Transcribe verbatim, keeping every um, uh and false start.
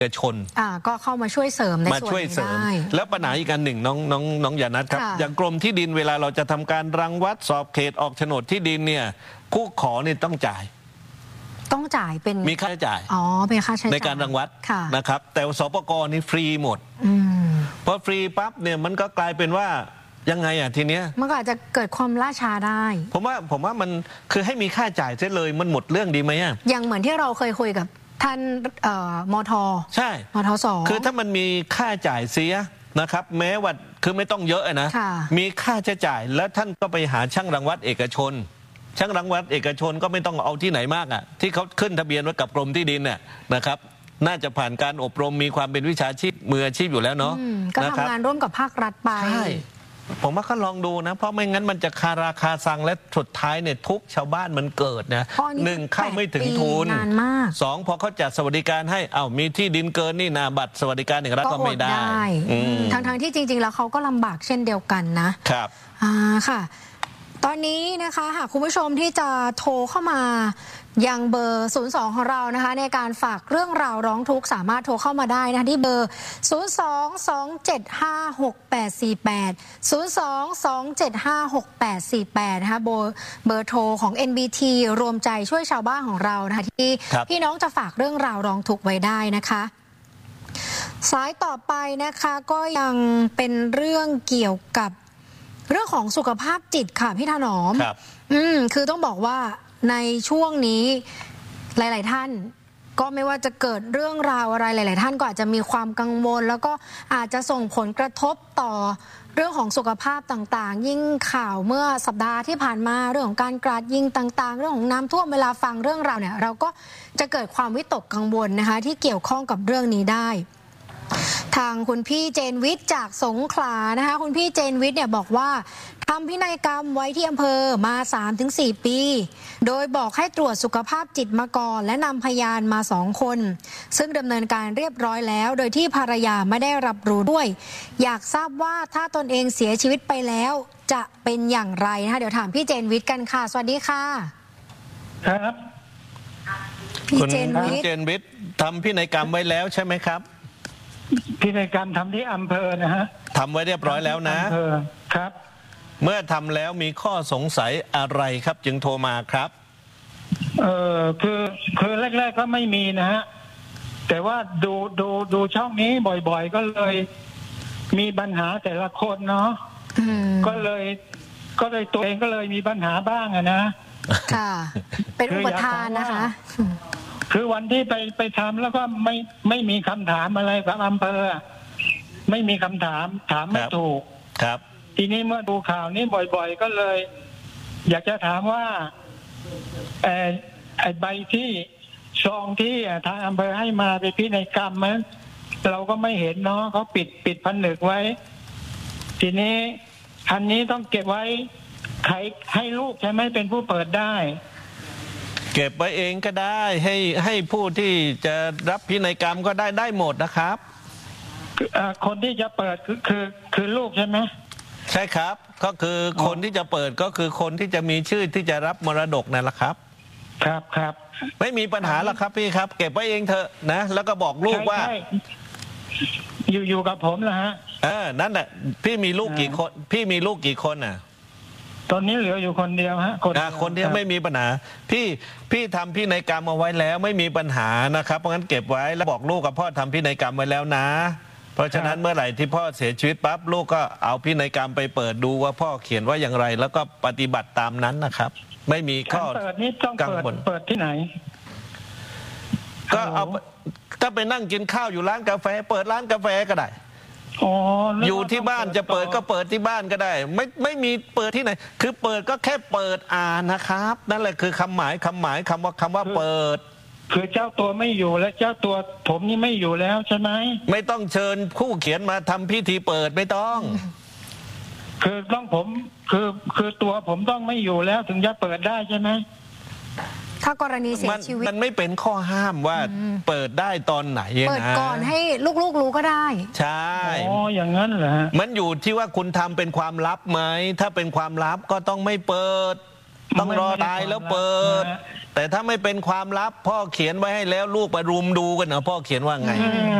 เอกชนอ่าก็เข้ามาช่วยเสริมในส่วนนี้ได้แล้วปัญหาอีกการหนึ่งน้องน้องน้องยานัทครับอย่างกรมที่ดินเวลาเราจะทำการรังวัดสอบเขตออกโฉนดที่ดินเนี่ยผู้ขอเนี่ยต้องจ่ายต้องจ่ายเป็นมีค่าใช้จ่ายอ๋อเป็นค่าใช้จ่ายในการรังวัดนะครับแต่สปก.นี่ฟรีหมดพอฟรีปั๊บเนี่ยมันก็กลายเป็นว่ายังไงอ่ะทีเนี้ยมันก็อาจจะเกิดความล่าช้าได้ผมว่าผมว่ามันคือให้มีค่าจ่ายเสียเลยมันหมดเรื่องดีไหมอ่ะอย่างเหมือนที่เราเคยคุยกับท่านมท. ใช่มท.สองคือถ้ามันมีค่าจ่ายเสียนะครับแม้ว่าคือไม่ต้องเยอะนะมีค่าใช้จ่ายแล้วท่านก็ไปหาช่างรังวัดเอกชนช่างรังวัดเอกชนก็ไม่ต้องเอาที่ไหนมากอ่ะที่เขาขึ้นทะเบียนไว้กับกรมที่ดินเนี่ยนะครับน่าจะผ่านการอบรมมีความเป็นวิชาชีพมืออาชีพอยู่แล้วเนาะก็ทำงานร่วมกับภาครัฐไปใช่ผมว่าก็ลองดูนะเพราะไม่งั้นมันจะคาราคาซังและสุดท้ายเนี่ยทุกชาวบ้านมันเกิดนะหนึ่งเข้าไม่ถึงทุนสองพอเขาจัดสวัสดิการให้เอ้ามีที่ดินเกินนี่นาบัตรสวัสดิการแห่งรัฐก็ไม่ได้ทั้งทั้งที่จริงๆแล้วเขาก็ลำบากเช่นเดียวกันนะครับอ่าค่ะตอนนี้นะคะหากคุณผู้ชมที่จะโทรเข้ามายังเบอร์ศูนย์สองของเรานะคะในการฝากเรื่องราวร้องทุกข์สามารถโทรเข้ามาได้นะคะที่เบอร์ศูนย์ สอง สอง เจ็ด ห้า หก แปด สี่ แปด ศูนย์ สอง สอง เจ็ด ห้า หก แปด สี่ แปดนะคะเบอร์เบอร์โทรของ เอ็น บี ที รวมใจช่วยชาวบ้านของเรานะคะที่พี่น้องจะฝากเรื่องราวร้องทุกข์ไว้ได้นะคะสายต่อไปนะคะก็ยังเป็นเรื่องเกี่ยวกับเรื่องของสุขภาพจิตค่ะพี่ถนอมอืมคือต้องบอกว่าในช่วงนี้หลายๆท่านก็ไม่ว่าจะเกิดเรื่องราวอะไรหลายๆท่านก็อาจจะมีความกังวลแล้วก็อาจจะส่งผลกระทบต่อเรื่องของสุขภาพต่างๆยิ่งข่าวเมื่อสัปดาห์ที่ผ่านมาเรื่องของการกราดยิงต่างๆเรื่องของน้ำท่วมเวลาฟังเรื่องราวเนี่ยเราก็จะเกิดความวิตกกังวลนะคะที่เกี่ยวข้องกับเรื่องนี้ได้ทางคุณพี่เจนวิทย์จากสงขลานะคะคุณพี่เจนวิทย์เนี่ยบอกว่าทำพินัยกรรมไว้ที่อำเภอมา สามถึงสี่ ปีโดยบอกให้ตรวจสุขภาพจิตมาก่อนและนำพยานมาสองคนซึ่งดำเนินการเรียบร้อยแล้วโดยที่ภรรยาไม่ได้รับรู้ด้วยอยากทราบว่าถ้าตนเองเสียชีวิตไปแล้วจะเป็นอย่างไรนะคะเดี๋ยวถามพี่เจนวิทย์กันค่ะสวัสดีค่ะครับพี่เจนวิทย์เจนวิทย์ทำพินัยกรรมไว้แล้วใช่ไหมครับพินัยกรรมทำที่อำเภอนะฮะทำไว้เรียบร้อยแล้วนะอำเภอครับเมื่อทำแล้วมีข้อสงสัยอะไรครับจึงโทรมาครับเออคือคือแรกๆก็ไม่มีนะฮะแต่ว่าดูดูดูช่องนี้บ่อยๆก็เลยมีปัญหาแต่ละคนเนาะก็เลยก็เลยตัวเองก็เลยมีปัญหาบ้างอะนะค่ะเป็นอุปทานนะคะคือวันที่ไปไปทำแล้วก็ไม่ไม่มีคำถามอะไรกับอำเภอไม่มีคำถามถามไม่ถูกครับทีนี้เมื่อดูข่าวนี้บ่อยๆก็เลย อยากจะถามว่าไอ้ไอ้ใบที่ซองที่ทางอำเภอให้มาไปพินัยกรรมมั้ยเราก็ไม่เห็นเนาะเขาปิดปิดผนึกไว้ทีนี้อันนี้ต้องเก็บไว้ใครให้ลูกใช่ไหมเป็นผู้เปิดได้เก็บไว้เองก็ได้ให้ให้ผู้ที่จะรับพินัยกรรมก็ได้ได้หมดนะครับคนที่จะเปิดคือคือคือลูกใช่ไหมใช่ครับก็คือคนที่จะเปิดก็คือคนที่จะมีชื่อที่จะรับมรดกนั่นแหละครับครับครับไม่มีปัญหาหรอกครับพี่ครับเก็บไว้เองเถอะนะแล้วก็บอกลูกว่าอยู่อยู่กับผมนะฮะเออนั่นแหละพี่มีลูกกี่คนพี่มีลูกกี่คนอ่ะตอนนี้เหลืออยู่คนเดียวฮะคนคนเดียวไม่มีปัญหาพี่พี่ทำพินัยกรรมเอาไว้แล้วไม่มีปัญหานะครับเพราะงั้นเก็บไว้แล้วบอกลูกกับพ่อทำพินัยกรรมไว้แล้วนะเพราะฉะนั้นเมื่อไหร่ที่พ่อเสียชีวิตปั๊บลูกก็เอาพินัยกรรมไปเปิดดูว่าพ่อเขียนว่าอย่างไรแล้วก็ปฏิบัติตามนั้นนะครับไม่มีข้อกังวลเปิดที่ไหนก็เอาถ้าไปนั่งกินข้าวอยู่ร้านกาแฟเปิดร้านกาแฟก็ได้อยู่ที่บ้านจะเปิดก็เปิดที่บ้านก็ได้ไม่ไม่มีเปิดที่ไหนคือเปิดก็แค่เปิดอ่านนะครับนั่นแหละคือคำหมายคำหมายคำว่าคำว่าเปิดคือเจ้าตัวไม่อยู่และเจ้าตัวผมนี่ไม่อยู่แล้วใช่ไหมไม่ต้องเชิญผู้เขียนมาทำพิธีเปิดไม่ต้องคือต้องผมคือคือตัวผมต้องไม่อยู่แล้วถึงจะเปิดได้ใช่ไหมถ้ากรณีเสียชีวิตมันไม่เป็นข้อห้ามว่าเปิดได้ตอนไหนนะเปิดก่อนให้ลูกๆรู้ก็ได้ใช่อ๋ออย่างนั้นเหรอมันอยู่ที่ว่าคุณทำเป็นความลับไหมถ้าเป็นความลับก็ต้องไม่เปิดต้องรอตายแล้วเปิดแต่ถ้าไม่เป็นความลับพ่อเขียนไว้ให้แล้วลูกไปรุมดูกันเหรอพ่อเขียนว่าไง